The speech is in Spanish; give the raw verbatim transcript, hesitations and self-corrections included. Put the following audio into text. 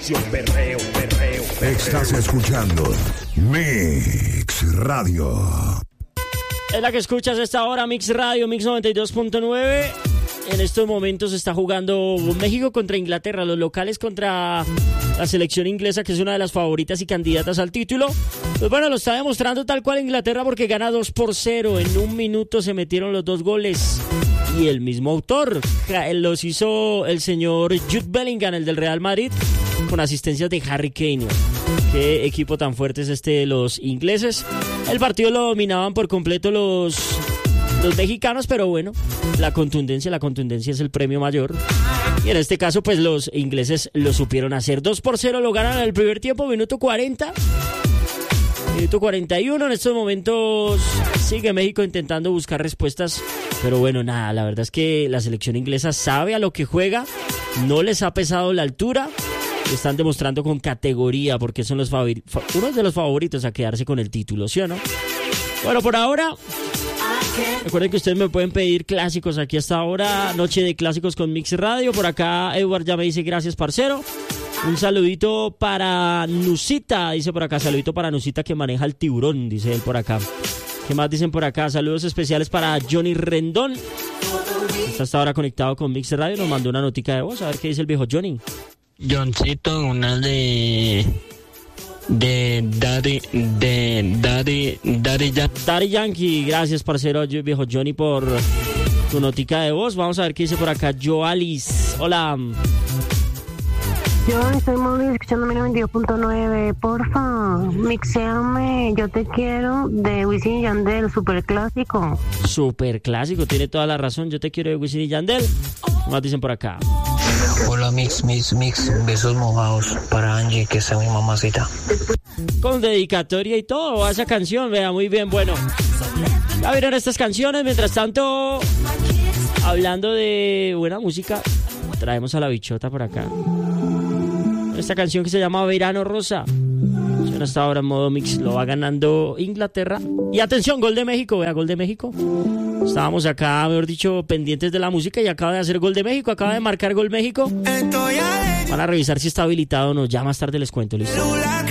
Selección Perreo, Perreo, Perreo. Estás escuchando Mix Radio. Es la que escuchas a esta hora, Mix Radio, Mix noventa y dos punto nueve. En estos momentos está jugando México contra Inglaterra, los locales contra la selección inglesa, que es una de las favoritas y candidatas al título. Pues bueno, lo está demostrando tal cual Inglaterra porque gana dos por cero. En un minuto se metieron los dos goles. Y el mismo autor los hizo el señor Jude Bellingham, el del Real Madrid, con asistencias de Harry Kane. Qué equipo tan fuerte es este de los ingleses. El partido lo dominaban por completo los... los mexicanos, pero bueno, la contundencia, la contundencia es el premio mayor. Y en este caso, pues los ingleses lo supieron hacer. dos por cero lo ganan en el primer tiempo, minuto cuarenta. Minuto cuarenta y uno. En estos momentos sigue México intentando buscar respuestas. Pero bueno, nada, la verdad es que la selección inglesa sabe a lo que juega. No les ha pesado la altura. Están demostrando con categoría porque son los favor- uno de los favoritos a quedarse con el título, ¿sí o no? Bueno, por ahora... recuerden que ustedes me pueden pedir clásicos aquí hasta ahora, noche de clásicos con Mix Radio. Por acá Edward ya me dice gracias, parcero. Un saludito para Nusita, dice por acá, saludito para Nusita que maneja el tiburón, dice él por acá. ¿Qué más dicen por acá? Saludos especiales para Johnny Rendón. Está hasta ahora conectado con Mix Radio, nos mandó una notica de voz, a ver qué dice el viejo Johnny. Johncito, una de... De Daddy, de Daddy, Daddy Yankee. Daddy Yankee, gracias parcero viejo Johnny por tu notica de voz. Vamos a ver qué dice por acá Joalis. Hola. Yo estoy muy bien escuchando mi noventa y dos punto nueve. Porfa, mixéame Yo Te Quiero de Wisin y Yandel, super clásico. Super clásico, tiene toda la razón. Yo Te Quiero de Wisin y Yandel. ¿Qué más dicen por acá? Hola, Mix, Mix, Mix. Besos mojados para Angie, que sea mi mamacita. Con dedicatoria y todo a esa canción, vea, muy bien, bueno. Ya vieron estas canciones, mientras tanto, hablando de buena música, traemos a la bichota por acá. Esta canción que se llama Verano Rosa. Suena hasta ahora en modo mix, lo va ganando Inglaterra. Y atención, gol de México, vea, gol de México. Estábamos acá, mejor dicho, pendientes de la música y acaba de hacer gol de México, acaba de marcar gol México. Van a revisar si está habilitado o no, ya más tarde les cuento, listo.